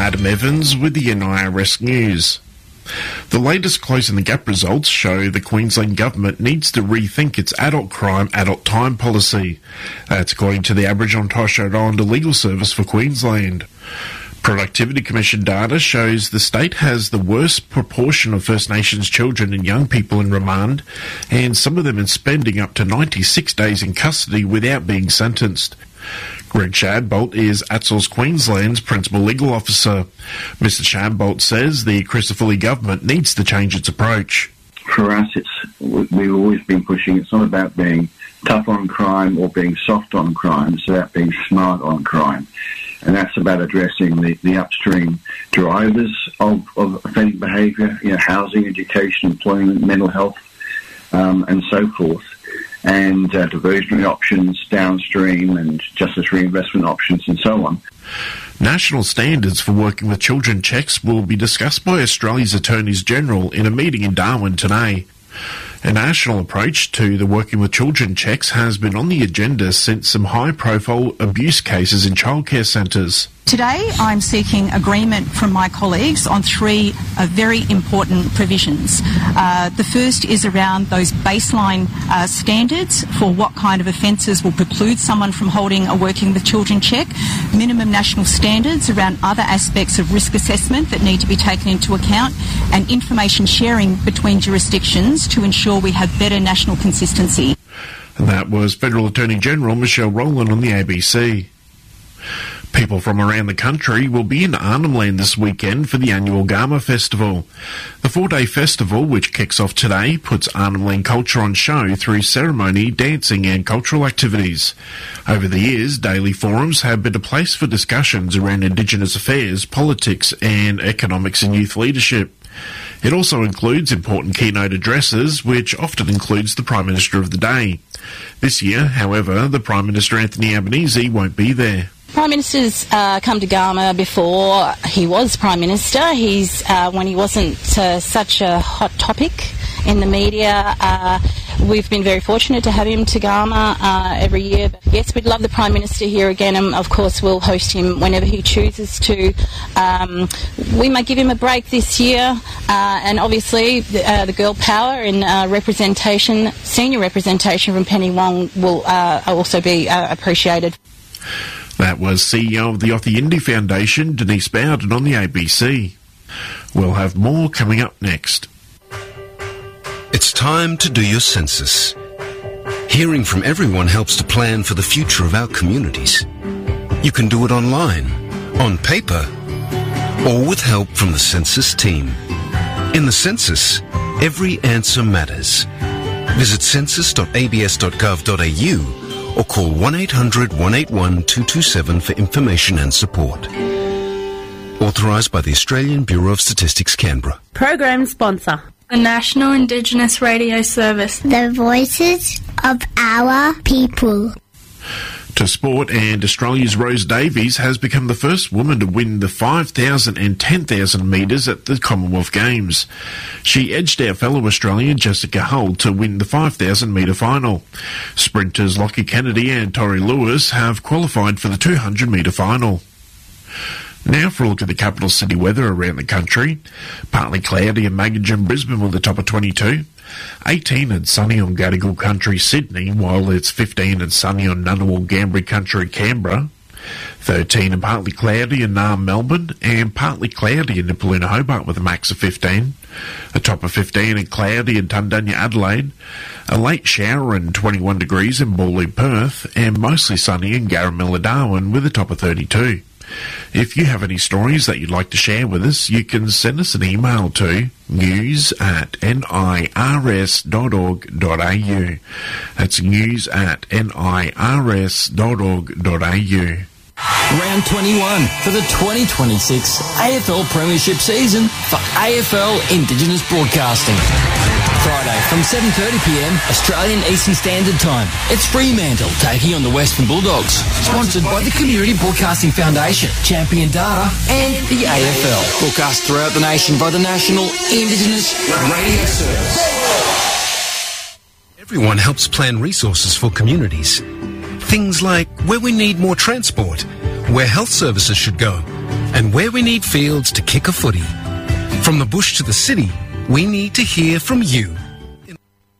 Adam Evans with the NIRS News. The latest Closing the Gap results show the Queensland Government needs to rethink its adult crime, adult time policy. That's according to the Aboriginal and Torres Strait Islander Legal Service for Queensland. Productivity Commission data shows the state has the worst proportion of First Nations children and young people in remand, and some of them in spending up to 96 days in custody without being sentenced. Greg Shadbolt is ATSOL's Queensland's Principal Legal Officer. Mr Shadbolt says the Crisafulli government needs to change its approach. For us, we've always been pushing, it's not about being tough on crime or being soft on crime, it's about being smart on crime. And that's about addressing the upstream drivers of offending behaviour, housing, education, employment, mental health, and so forth, and diversionary options downstream and justice reinvestment options and so on. National standards for working with children checks will be discussed by Australia's Attorneys General in a meeting in Darwin today. A national approach to the working with children checks has been on the agenda since some high-profile abuse cases in childcare centres. Today I'm seeking agreement from my colleagues on three very important provisions. The first is around those baseline standards for what kind of offences will preclude someone from holding a working with children check, minimum national standards around other aspects of risk assessment that need to be taken into account, and information sharing between jurisdictions to ensure we have better national consistency. And that was Federal Attorney General Michelle Rowland on the ABC. People from around the country will be in Arnhem Land this weekend for the annual Garma Festival. The 4-day festival, which kicks off today, puts Arnhem Land culture on show through ceremony, dancing and cultural activities. Over the years, daily forums have been a place for discussions around Indigenous affairs, politics and economics and youth leadership. It also includes important keynote addresses, which often includes the Prime Minister of the day. This year, however, the Prime Minister Anthony Albanese won't be there. Prime Minister's come to Garma before he was Prime Minister. He's when he wasn't such a hot topic in the media. We've been very fortunate to have him to Garma every year. But yes, we'd love the Prime Minister here again, and of course we'll host him whenever he chooses to. We might give him a break this year, and obviously the girl power and representation, senior representation from Penny Wong will also be appreciated. That was CEO of the Othi Indy Foundation, Denise Bowden, on the ABC. We'll have more coming up next. It's time to do your census. Hearing from everyone helps to plan for the future of our communities. You can do it online, on paper, or with help from the census team. In the census, every answer matters. Visit census.abs.gov.au or call 1-800-181-227 for information and support. Authorised by the Australian Bureau of Statistics, Canberra. Program sponsor: the National Indigenous Radio Service. The voices of our people. To sport, and Australia's Rose Davies has become the first woman to win the 5,000 and 10,000 metres at the Commonwealth Games. She edged out fellow Australian Jessica Hull to win the 5,000 metre final. Sprinters Lockie Kennedy and Tori Lewis have qualified for the 200 metre final. Now for a look at the capital city weather around the country. Partly cloudy in Magogin, Brisbane with a top of 22. 18 and sunny on Gadigal Country, Sydney, while it's 15 and sunny on Ngunnawal, Ngambri Country, Canberra. 13 and partly cloudy in Naarm, Melbourne, and partly cloudy in Nipaluna, Hobart with a max of 15. A top of 15 and cloudy in Tundunya, Adelaide. A late shower and 21 degrees in Bawley, Perth, and mostly sunny in Garamilla, Darwin with a top of 32. If you have any stories that you'd like to share with us, you can send us an email to news@nirs.org.au. That's news@nirs.org.au. Round 21 for the 2026 AFL Premiership season for AFL Indigenous Broadcasting. Friday from 7:30pm Australian Eastern Standard Time. It's Fremantle taking on the Western Bulldogs. Sponsored by the Community Broadcasting Foundation, Champion Data and the AFL. Broadcast throughout the nation by the National Indigenous Radio Service. Everyone helps plan resources for communities. Things like where we need more transport, where health services should go, And where we need fields to kick a footy. From the bush to the city, we need to hear from you.